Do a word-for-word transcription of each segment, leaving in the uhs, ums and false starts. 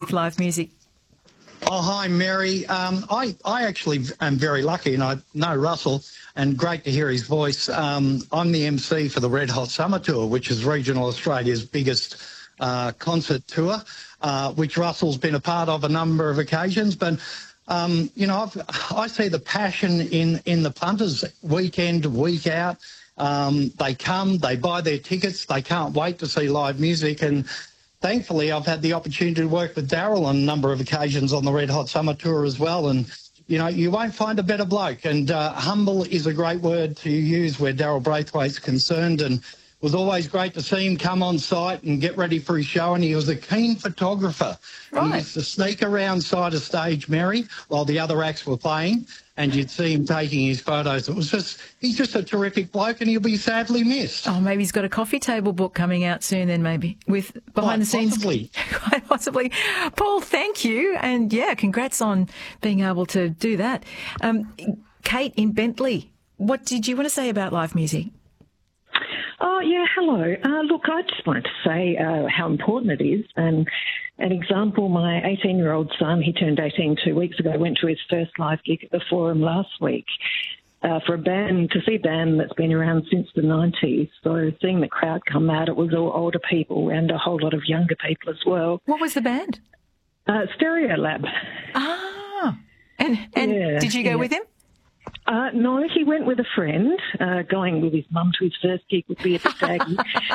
with live music. Oh, hi, Mary. Um, I, I actually am very lucky, and I know Russell, and great to hear his voice. Um, I'm the M C for the Red Hot Summer Tour, which is regional Australia's biggest uh, concert tour, uh, which Russell's been a part of a number of occasions. But, um, you know, I've, I see the passion in, in the punters week in, week out. Um, they come, they buy their tickets, they can't wait to see live music, and thankfully, I've had the opportunity to work with Daryl on a number of occasions on the Red Hot Summer Tour as well. And, you know, you won't find a better bloke. And uh, humble is a great word to use where Daryl Braithwaite's concerned. And it was always great to see him come on site and get ready for his show. And he was a keen photographer. Right. He used to sneak around side of stage, Mary, while the other acts were playing, and you'd see him taking his photos. It was just, he's just a terrific bloke, and he'll be sadly missed. Oh, maybe he's got a coffee table book coming out soon then, maybe, with behind Quite the scenes. possibly. Quite possibly. Paul, thank you. And, yeah, congrats on being able to do that. Um, Kate in Bentley, what did you want to say about live music? Oh, yeah, hello. Uh, look, I just wanted to say uh, how important it is. And an example, my eighteen-year-old son, he turned eighteen two weeks ago, went to his first live gig at the Forum last week uh, for a band, to see a band that's been around since the nineties. So seeing the crowd come out, it was all older people and a whole lot of younger people as well. What was the band? Uh, Stereolab. Ah. And, and Yeah, did you go yeah. with him? Uh, no, he went with a friend. Uh, going with his mum to his first gig would be a bit daggy.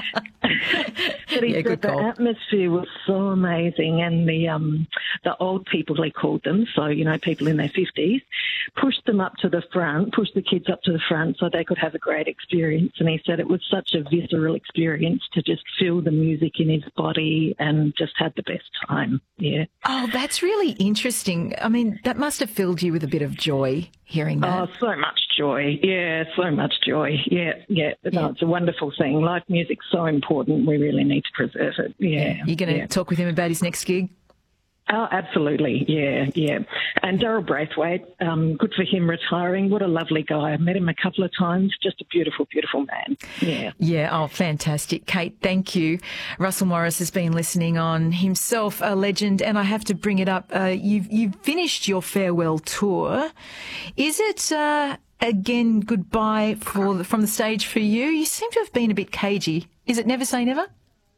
But he Yeah, said good the call. atmosphere was so amazing, and the um, the old people, he called them, so, you know, people in their fifties, pushed them up to the front, pushed the kids up to the front so they could have a great experience. And he said it was such a visceral experience to just feel the music in his body and just had the best time. Yeah. Oh, that's really interesting. I mean, that must have filled you with a bit of joy hearing that. Oh, so much joy. Yeah, so much joy. Yeah, yeah. No, Yeah. it's a wonderful thing. Live music's so important. We really need to preserve it. Yeah. You're going to yeah. talk with him about his next gig? Oh, absolutely. Yeah, yeah. And Daryl Braithwaite, um, good for him retiring. What a lovely guy. I've met him a couple of times. Just a beautiful, beautiful man. Yeah. Yeah, oh, fantastic. Kate, thank you. Russell Morris has been listening on, himself a legend, and I have to bring it up. Uh, you've, you've finished your farewell tour. Is it, uh, again, goodbye for the, from the stage for you? You seem to have been a bit cagey. Is it never say never?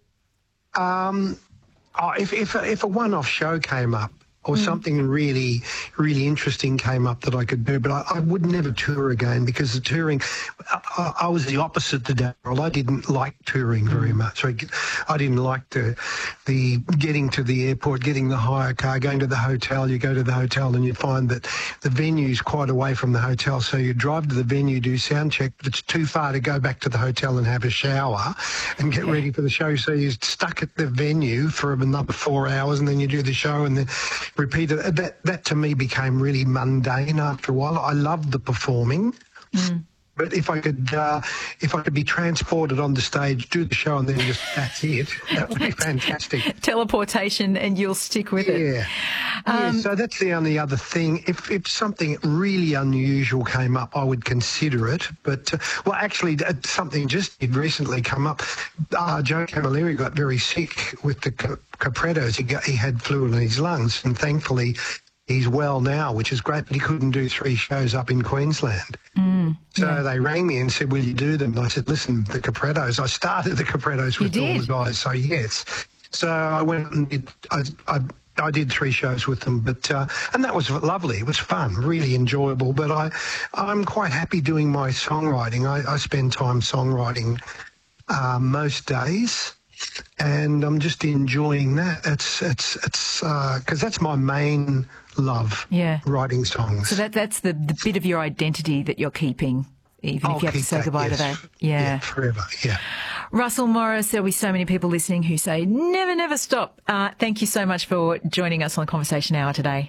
Um, oh, if, if, if a one-off show came up or mm. something really, really interesting came up that I could do, but I, I would never tour again because the touring, I, I was the opposite to Daryl. I didn't like touring very mm. much. I, I didn't like the, the getting to the airport, getting the hire car, going to the hotel. You go to the hotel and you find that the venue's quite away from the hotel, so you drive to the venue, do sound check, but it's too far to go back to the hotel and have a shower and get yeah. ready for the show. So you're stuck at the venue for another four hours and then you do the show and then repeat it. That, that to me became really mundane after a while. I loved the performing. Mm. But if I could, uh, if I could be transported on the stage, do the show, and then just that's it, that would be fantastic. Teleportation, and you'll stick with it. Yeah. Um, yeah. So that's the only other thing. If if something really unusual came up, I would consider it. But uh, well, actually, uh, something just did recently come up. Uh, Joe Camilleri got very sick with the ca- Caprettos. He got he had fluid in his lungs, and thankfully, he's well now, which is great, but he couldn't do three shows up in Queensland. Mm, so yeah. they rang me and said, will you do them? And I said, listen, the Caprettos, I started the Caprettos with all the guys, so yes. So I went and did, I, I, I did three shows with them, but uh, and that was lovely. It was fun, really enjoyable. But I, I'm quite happy doing my songwriting. I, I spend time songwriting uh, most days. And I'm just enjoying that. It's it's it's because uh, that's my main love. Yeah, writing songs. So that that's the, the bit of your identity that you're keeping, even I'll if you have to keep say that, goodbye yes. to that. Yeah. yeah, forever. Yeah. Russell Morris, there'll be so many people listening who say never, never stop. Uh, thank you so much for joining us on Conversation Hour today.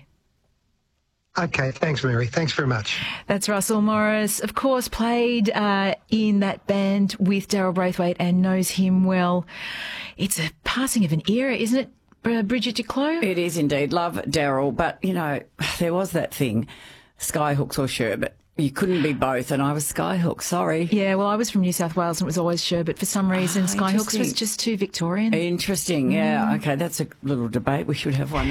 Okay, thanks, Mary. Thanks very much. That's Russell Morris, of course, played uh, in that band with Daryl Braithwaite and knows him well. It's a passing of an era, isn't it, uh, Bridget Duclos? It is indeed. Love Daryl, but, you know, there was that thing, Skyhooks or Sherbet. You couldn't be both, and I was Skyhook, sorry. Yeah, well, I was from New South Wales and it was always Sherbet. For some reason, Oh, Skyhooks was just too Victorian. Interesting, yeah. Okay, that's a little debate. We should have one.